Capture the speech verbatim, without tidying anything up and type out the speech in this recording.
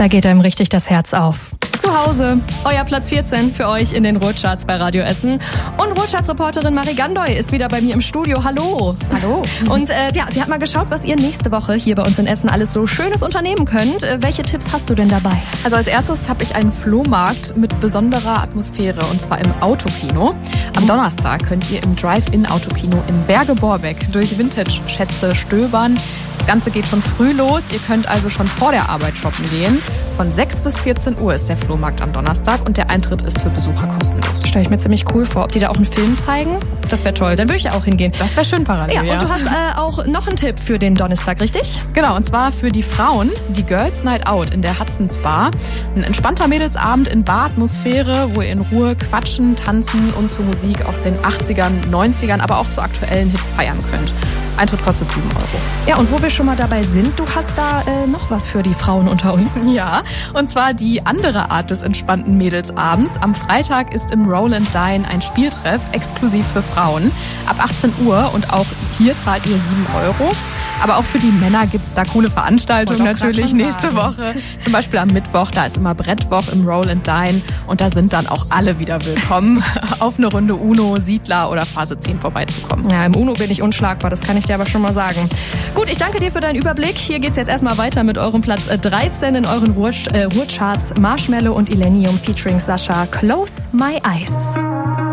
Da geht einem richtig das Herz auf. Zu Hause, euer Platz vierzehn für euch in den Ruhrcharts bei Radio Essen. Und Ruhrcharts-Reporterin Marie Gandoy ist wieder bei mir im Studio. Hallo. Hallo. Und äh, ja, sie hat mal geschaut, was ihr nächste Woche hier bei uns in Essen alles so Schönes unternehmen könnt. Äh, welche Tipps hast du denn dabei? Also als erstes habe ich einen Flohmarkt mit besonderer Atmosphäre und zwar im Autokino. Am Donnerstag könnt ihr im Drive-In-Autokino in Berge-Borbeck durch Vintage-Schätze stöbern. Das Ganze geht schon früh los. Ihr könnt also schon vor der Arbeit shoppen gehen. Von sechs bis vierzehn Uhr ist der Flohmarkt am Donnerstag und der Eintritt ist für Besucher kostenlos. Stelle ich mir ziemlich cool vor. Ob die da auch einen Film zeigen? Das wäre toll. Dann würde ich auch hingehen. Das wäre schön parallel. Ja, und ja. du hast äh, auch noch einen Tipp für den Donnerstag, richtig? Genau, und zwar für die Frauen die Girls Night Out in der Hudson's Bar. Ein entspannter Mädelsabend in Baratmosphäre, wo ihr in Ruhe quatschen, tanzen und zu Musik aus den achtzigern, neunzigern, aber auch zu aktuellen Hits feiern könnt. Eintritt kostet sieben Euro. Ja, und wo wir schon mal dabei sind, du hast da äh, noch was für die Frauen unter uns. Ja, und zwar die andere Art des entspannten Mädelsabends. Am Freitag ist im Roll and Dine ein Spieltreff exklusiv für Frauen. Ab achtzehn Uhr und auch hier zahlt ihr sieben Euro. Aber auch für die Männer gibt's da coole Veranstaltungen natürlich nächste Woche. Zum Beispiel am Mittwoch, da ist immer Brettwoch im Roll and Dine. Und da sind dann auch alle wieder willkommen, auf eine Runde Uno, Siedler oder Phase zehn vorbeizukommen. Ja, im Uno bin ich unschlagbar, das kann ich dir aber schon mal sagen. Gut, ich danke dir für deinen Überblick. Hier geht's jetzt erstmal weiter mit eurem Platz dreizehn in euren Ruhr, äh, Ruhrcharts. Marshmello und Illenium featuring Sascha, Close My Eyes.